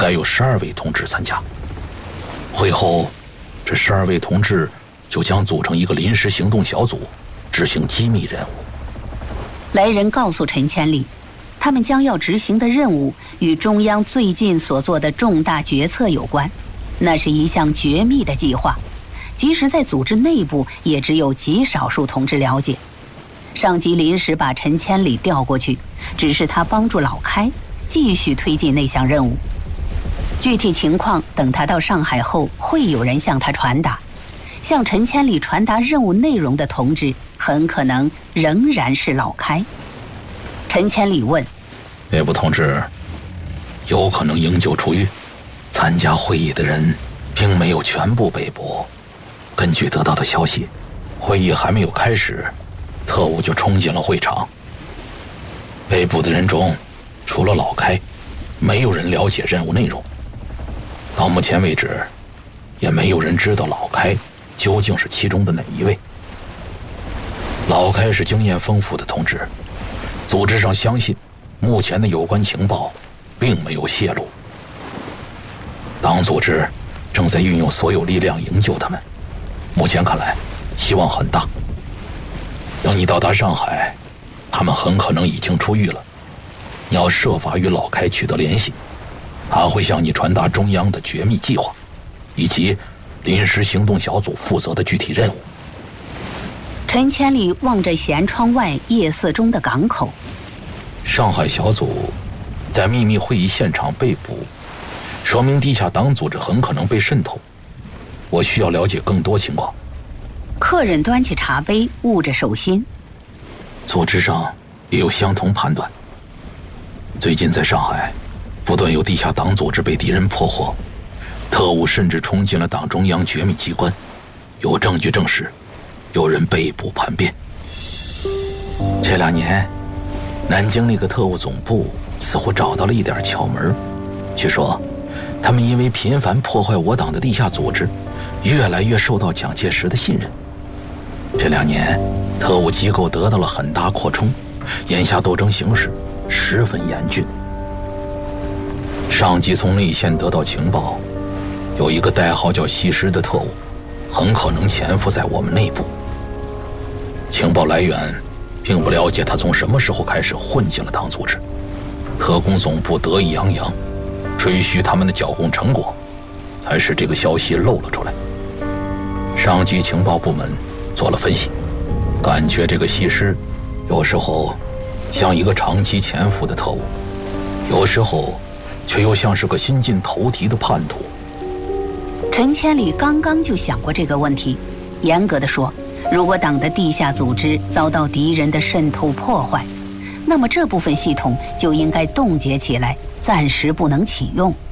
该有12位同志参加。会后，这12位同志就将组成一个临时行动小组，执行机密任务。 来人告诉陈千里，他们将要执行的任务与中央最近所做的重大决策有关，那是一项绝密的计划，即使在组织内部也只有极少数同志了解。上级临时把陈千里调过去，只是他帮助老开继续推进那项任务。具体情况等他到上海后会有人向他传达。向陈千里传达任务内容的同志很可能仍然是老开。陈千里问： 内部同志有可能营救出狱，参加会议的人并没有全部被捕。根据得到的消息，会议还没有开始，特务就冲进了会场。被捕的人中，除了老开，没有人了解任务内容。到目前为止，也没有人知道老开究竟是其中的哪一位。老开是经验丰富的同志，组织上相信目前的有关情报并没有泄露。党组织正在运用所有力量营救他们，目前看来希望很大。等你到达上海，他们很可能已经出狱了。你要设法与老开取得联系，他会向你传达中央的绝密计划，以及临时行动小组负责的具体任务。 陈千里望着舷窗外夜色中的港口。 上海小组在秘密会议现场被捕，说明地下党组织很可能被渗透。我需要了解更多情况。 客人端起茶杯，捂着手心。 组织上也有相同判断。最近在上海，不断有地下党组织被敌人破获，特务甚至冲进了党中央绝密机关，有证据证实有人被捕叛变。这2年，南京那个特务总部似乎找到了一点窍门。据说他们因为频繁破坏我党的地下组织，越来越受到蒋介石的信任。这2年，特务机构得到了很大扩充，眼下斗争形势十分严峻。上级从内线得到情报，有一个代号叫西施的特务很可能潜伏在我们内部。情报来源并不了解他从什么时候开始混进了党组织，特工总部得意洋洋，吹嘘他们的剿共成果，才使这个消息漏了出来。上级情报部门做了分析，感觉这个西施有时候像一个长期潜伏的特务，有时候却又像是个新晋投敌的叛徒。 陈千里刚刚就想过这个问题。严格的说，如果党的地下组织遭到敌人的渗透破坏，那么这部分系统就应该冻结起来，暂时不能启用。